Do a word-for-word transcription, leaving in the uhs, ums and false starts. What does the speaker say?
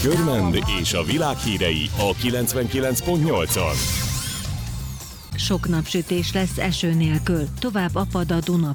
Körmend és a világ hírei a kilencvenkilenc pont nyolcon. Sok napsütés lesz eső nélkül, tovább apad a Duna